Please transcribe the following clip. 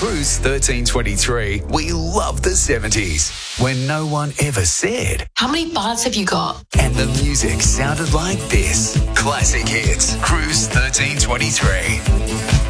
Cruise 1323, we love the 70s, when no one ever said. How many bars have you got? And the music sounded like this. Classic hits, Cruise 1323.